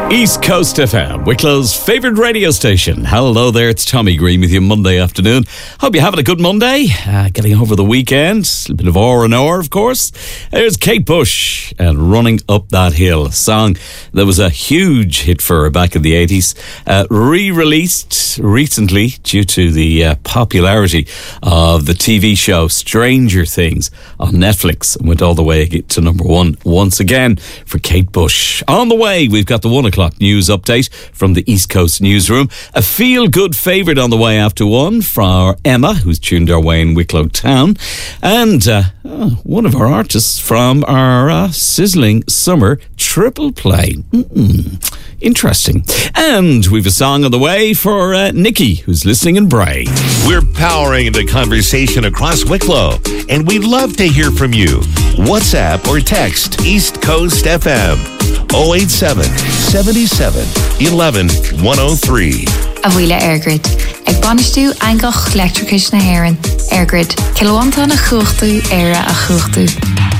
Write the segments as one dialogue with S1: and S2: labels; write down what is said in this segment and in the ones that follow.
S1: East Coast FM, Wicklow's favourite radio station. Hello there, it's Tommy Green with you Monday afternoon. Hope you're having a good Monday, getting over the weekend. A bit of R&R, of course. There's Kate Bush and Running Up That Hill, a song that was a huge hit for her back in the 80s. Re-released recently due to the popularity of the TV show Stranger Things on Netflix, and went all the way to number one once again for Kate Bush. On the way, we've got the 1 o'clock news update from the East Coast newsroom. A feel-good favourite on the way after 1 for Emma, who's tuned our way in Wicklow Town. And one of our artists from our sizzling summer triple play. Interesting. And we've a song on the way for Nikki, who's listening in Bray.
S2: We're powering the conversation across Wicklow, and we'd love to hear from you. WhatsApp or text East Coast FM 087 77 11 103.
S3: A bhuaile airgrid. Ag banistú angach electricus na haireann. Airgrid. Kilowanta na chuachtú, éire a chuachtú.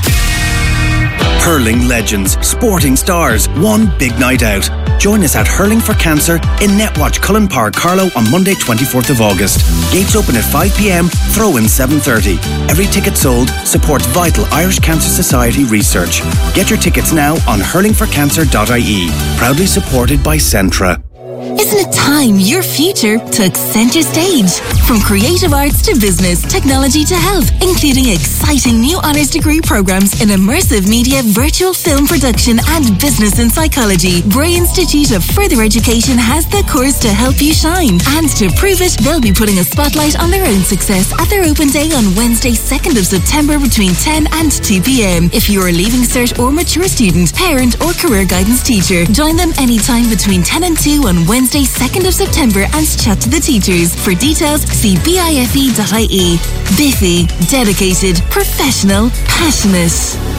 S4: Hurling legends, sporting stars, one big night out. Join us at Hurling for Cancer in Netwatch Cullen Park, Carlow on Monday 24th of August. Gates open at 5pm, throw-in 7:30. Every ticket sold supports vital Irish Cancer Society research. Get your tickets now on hurlingforcancer.ie. Proudly supported by Centra.
S5: Isn't it time your future took centre stage? From creative arts to business, technology to health, including exciting new honours degree programmes in immersive media, virtual film production and business in psychology, Bray Institute of Further Education has the course to help you shine. And to prove it, they'll be putting a spotlight on their own success at their open day on Wednesday 2nd of September between 10 and 2pm. If you're a Leaving Cert or mature student, parent or career guidance teacher, join them anytime between 10 and 2 on Wednesday 2nd of September and chat to the teachers. For details, see bife.ie. Biffy, dedicated, professional, passionate.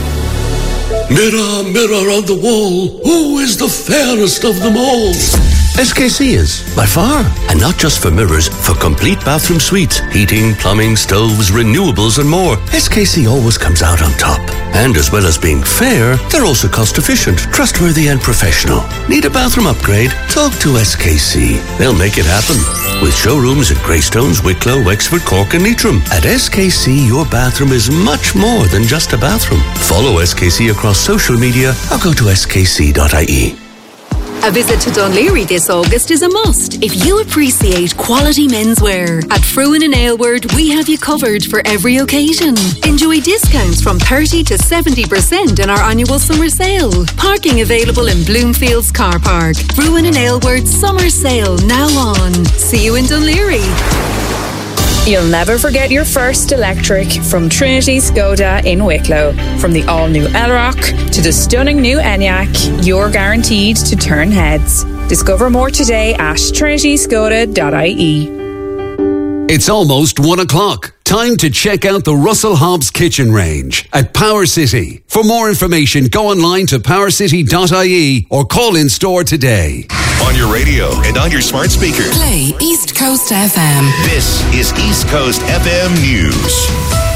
S6: Mirror, mirror on the wall, who is the fairest of them all? SKC is, by far. And not just for mirrors, for complete bathroom suites, heating, plumbing, stoves, renewables and more. SKC always comes out on top. And as well as being fair, they're also cost efficient, trustworthy and professional. Need a bathroom upgrade? Talk to SKC. They'll make it happen. With showrooms at Greystones, Wicklow, Wexford, Cork and Leitrim. At SKC, your bathroom is much more than just a bathroom. Follow SKC across social media or go to skc.ie.
S7: A visit to Dunleary this August is a must if you appreciate quality menswear. At Fruin and Aylward, we have you covered for every occasion. Enjoy discounts from 30 to 70% in our annual summer sale. Parking available in Bloomfields Car Park. Fruin and Aylward summer sale now on. See you in Dunleary.
S8: You'll never forget your first electric from Trinity Skoda in Wicklow. From the all-new Elrock to the stunning new Enyaq, you're guaranteed to turn heads. Discover more today at trinityskoda.ie.
S6: It's almost 1 o'clock. Time to check out the Russell Hobbs kitchen range at Power City. For more information, go online to powercity.ie or call in store today.
S2: On your radio and on your smart speaker.
S5: Play East Coast FM.
S2: This is East Coast FM News.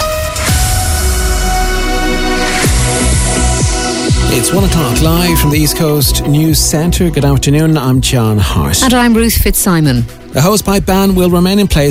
S9: It's 1 o'clock live from the East Coast News Centre. Good afternoon, I'm John Hart.
S10: And I'm Ruth Fitzsimon.
S9: The hosepipe ban will remain in place